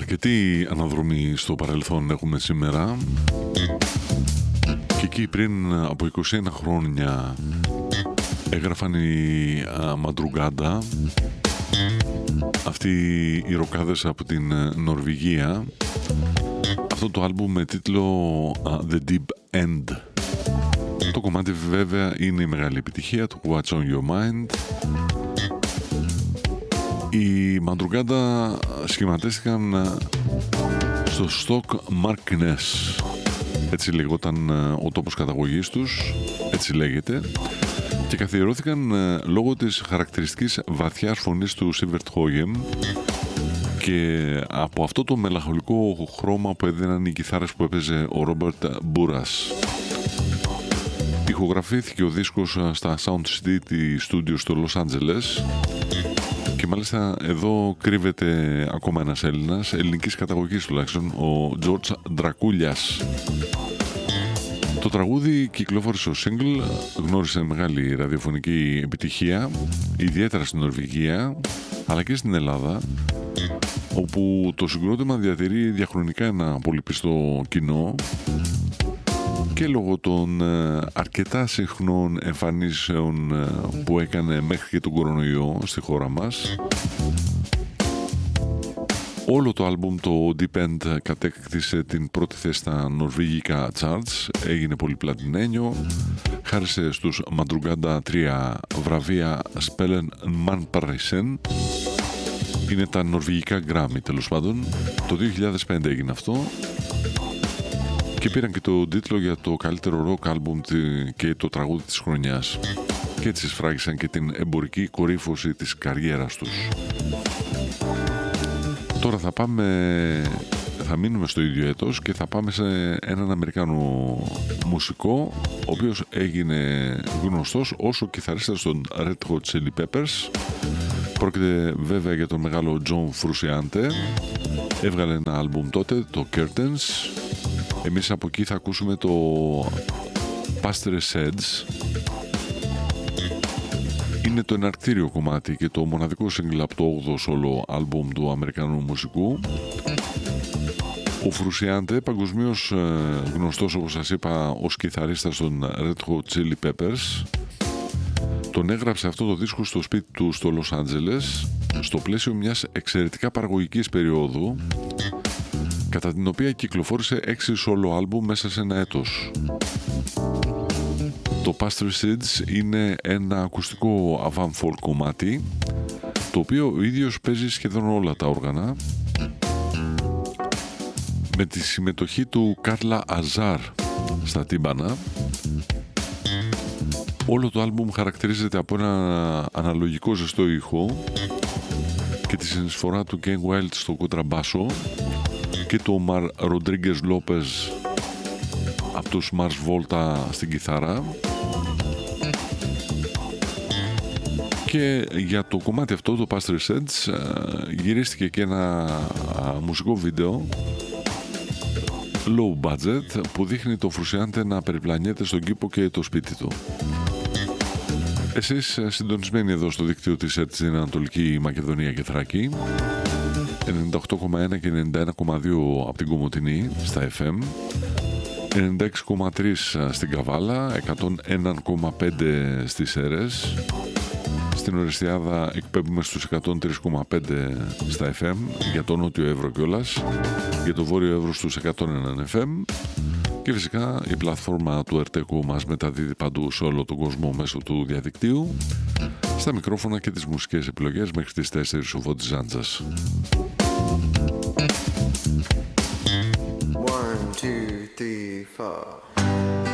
αρκετή αναδρομή στο παρελθόν έχουμε σήμερα και εκεί πριν από 21 χρόνια έγραφαν οι Μαντρουγκάντα, αυτοί οι ροκάδες από την Νορβηγία, αυτό το άλμπουμ με τίτλο The Deep End. Το κομμάτι βέβαια είναι η μεγάλη επιτυχία του What's on Your Mind. Οι Μαντρουγκάντα σχηματίστηκαν στο Stock Markness, έτσι λεγόταν ο τόπος καταγωγής τους, έτσι λέγεται, και καθιερώθηκαν λόγω της χαρακτηριστικής βαθιάς φωνής του Σίβερτ Χόγεμ και από αυτό το μελαγχολικό χρώμα που έδιναν οι κιθάρες που έπαιζε ο Ρόμπερτ Μπούρας. Ηχογραφήθηκε ο δίσκος στα Sound City Studios στο Λος Άντζελες και μάλιστα εδώ κρύβεται ακόμα ένας Έλληνας, ελληνικής καταγωγής τουλάχιστον, ο Τζορτζ Ντρακούλιας. Το τραγούδι κυκλοφόρησε ως single, γνώρισε μεγάλη ραδιοφωνική επιτυχία, ιδιαίτερα στην Νορβηγία, αλλά και στην Ελλάδα, όπου το συγκρότημα διατηρεί διαχρονικά ένα πολύ πιστό κοινό και λόγω των αρκετά συχνών εμφανίσεων που έκανε μέχρι και τον κορονοϊό στη χώρα μας. Όλο το άλμπουμ, το Deep End, κατέκτησε την πρώτη θέση στα νορβηγικά charts, έγινε πολύ πλατινένιο, χάρισε στους Μαντρουγκάντα 3 βραβεία Spellen Manprisen, είναι τα νορβηγικά Grammy τέλος πάντων, το 2005 έγινε αυτό, και πήραν και το τίτλο για το καλύτερο rock album και το τραγούδι της χρονιάς. Και έτσι σφράγισαν και την εμπορική κορύφωση της καριέρας τους. Τώρα θα μείνουμε στο ίδιο έτος και θα πάμε σε έναν Αμερικάνο μουσικό, ο οποίος έγινε γνωστός ως ο κιθαρίστας των Red Hot Chili Peppers. Πρόκειται βέβαια για τον μεγάλο John Frusciante. Έβγαλε ένα άλμπουμ τότε, το Curtains. Εμείς από εκεί θα ακούσουμε το Pastures Edge. Είναι το εναρκτήριο κομμάτι και το μοναδικό single από το 8ο solo άλμπουμ του Αμερικανού μουσικού. Ο Frusciante, παγκοσμίως γνωστός όπως σας είπα ως κιθαρίστας των Red Hot Chili Peppers, τον έγραψε αυτό το δίσκο στο σπίτι του στο Λος Άντζελες στο πλαίσιο μιας εξαιρετικά παραγωγικής περίοδου, κατά την οποία κυκλοφόρησε 6 solo άλμπουμ μέσα σε ένα έτος. Το Pasture Seeds είναι ένα ακουστικό avant folk κομμάτι, το οποίο ο ίδιος παίζει σχεδόν όλα τα όργανα, με τη συμμετοχή του Κάρλα Αζάρ στα τύμπανα. Όλο το άλμπουμ χαρακτηρίζεται από ένα αναλογικό ζεστό ήχο και τη συνεισφορά του Ken Wild στο κοντραμπάσο και του Omar Rodriguez Lopez από τους Mars Volta στην κιθάρα. Και για το κομμάτι αυτό, το Pastures Edge, γυρίστηκε και ένα μουσικό βίντεο low budget που δείχνει το Frusciante να περιπλανιέται στον κήπο και το σπίτι του. Εσείς συντονισμένοι εδώ στο δίκτυο της ΕΡΤ στην Ανατολική Μακεδονία και Θράκη, 98,1 και 91,2 από την Κομοτηνή στα FM, 96,3 στην Καβάλα, 101,5 στις Σέρρες. Στην Ορεστιάδα εκπέμπουμε στους 103,5 στα FM για το Νότιο Εύρο κιόλας, για το Βόρειο Εύρο στους 101 FM, και φυσικά η πλατφόρμα του ΕΡΤΕΚΟ μας μεταδίδει παντού σε όλο τον κόσμο μέσω του διαδικτύου, στα μικρόφωνα και τις μουσικές επιλογές μέχρι τις 4 ο Φώτης Ζάντζας. 1, 2, 3, 4